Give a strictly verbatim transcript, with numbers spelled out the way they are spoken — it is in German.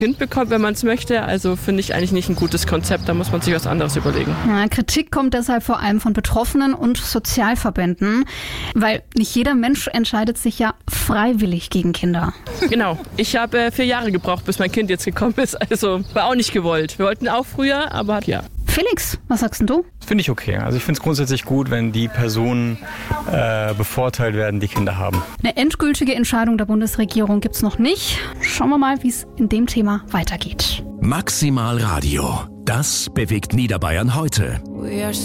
Kind bekommt, wenn man es möchte. Also finde ich eigentlich nicht ein gutes Konzept. Da muss man sich was anderes überlegen. Ja, Kritik kommt deshalb vor allem von Betroffenen und Sozialverbänden, weil nicht jeder Mensch entscheidet sich ja freiwillig gegen Kinder. Genau. Ich habe äh, vier Jahre gebraucht, bis mein Kind jetzt gekommen ist. Also war auch nicht gewollt. Wir wollten auch früher, aber ja. Felix, was sagst denn du? Finde ich okay. Also ich finde es grundsätzlich gut, wenn die Personen äh, bevorteilt werden, die Kinder haben. Eine endgültige Entscheidung der Bundesregierung gibt's noch nicht. Schauen wir mal, wie es in dem Thema weitergeht. Maximal Radio. Das bewegt Niederbayern heute.